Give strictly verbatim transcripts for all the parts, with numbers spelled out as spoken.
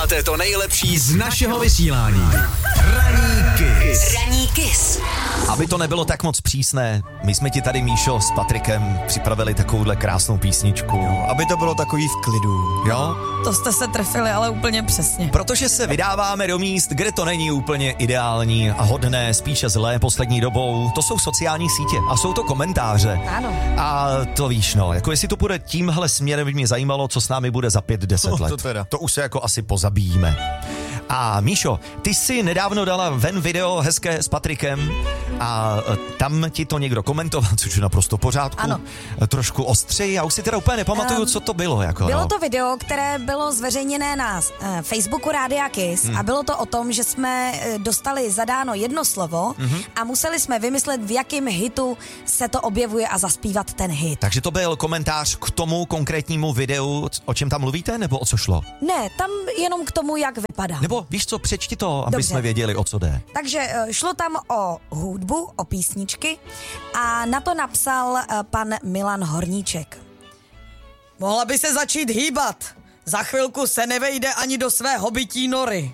Posloucháte to nejlepší z našeho vysílání. Ranní Kiss. Ranní Kiss. Aby to nebylo tak moc přísné, my jsme ti tady, Míšo, s Patrikem připravili takovouhle krásnou písničku. Jo, aby to bylo takový v klidu. Jo? To jste se trefili, ale úplně přesně. Protože se vydáváme do míst, kde to není úplně ideální a hodné, spíše zlé poslední dobou. To jsou sociální sítě a jsou to komentáře. Ano. A to víš, no, jako jestli to bude tímhle směrem, by mě zajímalo, co s námi bude za pět, deset No, let. to teda. To už se jako asi pozabíjíme. A Míšo, ty jsi nedávno dala ven video hezké s Patrikem a tam ti to někdo komentoval, což je naprosto v pořádku. Ano. Trošku ostřeji, já už si teda úplně nepamatuju, Um, co to bylo. Jako, Bylo no. to video, které bylo zveřejněné na uh, Facebooku Rádia Kiss hmm. a bylo to o tom, že jsme uh, dostali zadáno jedno slovo hmm. a museli jsme vymyslet, v jakém hitu se to objevuje a zaspívat ten hit. Takže to byl komentář k tomu konkrétnímu videu, o čem tam mluvíte, nebo o co šlo? Ne, tam jenom k tomu, jak vypadá. Nebo víš co, přečti to, aby Dobře. jsme věděli, o co jde. Takže uh, šlo tam o hudbu, o písničky a na to napsal uh, pan Milan Horníček. Mohla by se začít hýbat. Za chvilku se nevejde ani do své hobití nory.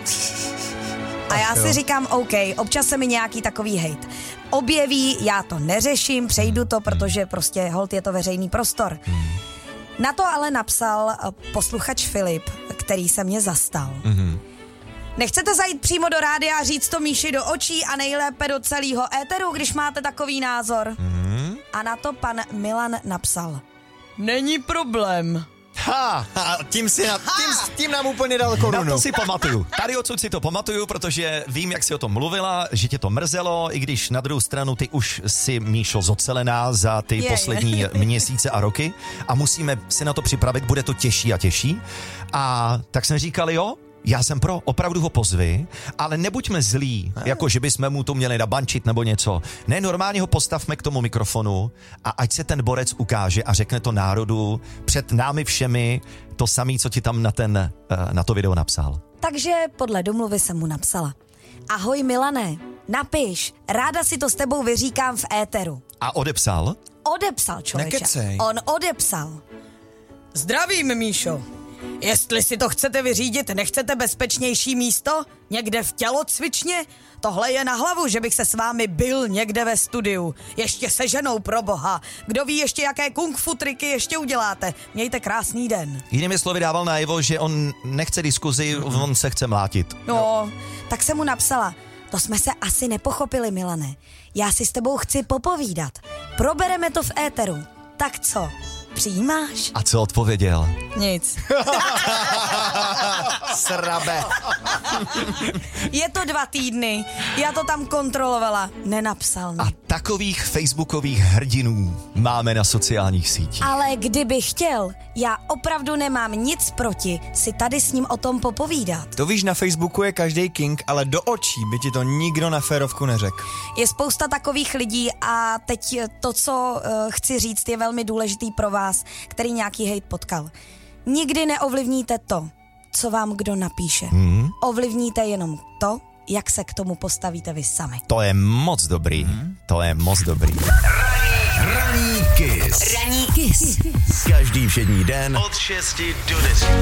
A já si říkám, OK, občas se mi nějaký takový hejt objeví, já to neřeším, přejdu to, protože prostě holt je to veřejný prostor. Na to ale napsal uh, posluchač Filip, který se mě zastal. Mm-hmm. Nechcete zajít přímo do rádia a říct to Míši do očí a nejlépe do celého éteru, když máte takový názor? Mm-hmm. A na to pan Milan napsal. Není problém. Ha, ha tím, si na, tím, tím nám úplně dal Na korunu. to si pamatuju. Tady odsud si to pamatuju, protože vím, jak jsi o tom mluvila, že tě to mrzelo, i když na druhou stranu ty už si, Míšo, zocelená za ty je, poslední je. měsíce a roky a musíme si na to připravit, bude to těžší a těžší. A tak jsem říkal, jo, já jsem pro, opravdu ho pozvi, ale nebuďme zlí, jako že bychom mu to měli nabančit nebo něco. Ne, normálně ho postavme k tomu mikrofonu a ať se ten borec ukáže a řekne to národu před námi všemi to samé, co ti tam na, ten, na to video napsal. Takže podle domluvy jsem mu napsala. Ahoj Milane, napiš, ráda si to s tebou vyříkám v éteru. A odepsal? Odepsal, člověče. Nekecej. On odepsal. Zdravím, Míšo. Jestli si to chcete vyřídit, nechcete bezpečnější místo? Někde v tělocvičně? Tohle je na hlavu, že bych se s vámi bil někde ve studiu. Ještě se ženou, pro boha. Kdo ví ještě, jaké kung fu triky ještě uděláte. Mějte krásný den. Jinými slovy dával najevo, že on nechce diskuzi, on se chce mlátit. No, tak jsem mu napsala. To jsme se asi nepochopili, Milane. Já si s tebou chci popovídat. Probereme to v éteru. Tak co? Přijímáš? A co odpověděl? Nic. Srabe. Je to dva týdny, já to tam kontrolovala, nenapsal mi. A takových facebookových hrdinů máme na sociálních sítích. Ale kdyby chtěl, já opravdu nemám nic proti si tady s ním o tom popovídat. To víš, na Facebooku je každý king, ale do očí by ti to nikdo na férovku neřekl. Je spousta takových lidí a teď to, co uh, chci říct, je velmi důležitý pro vás, který nějaký hejt potkal. Nikdy neovlivníte to, co vám kdo napíše. Hmm. Ovlivníte jenom to, jak se k tomu postavíte vy sami. To je moc dobrý. Hmm. To je moc dobrý. Ranní Kiss. Ranní Kiss. Každý všední den od šesti do deseti.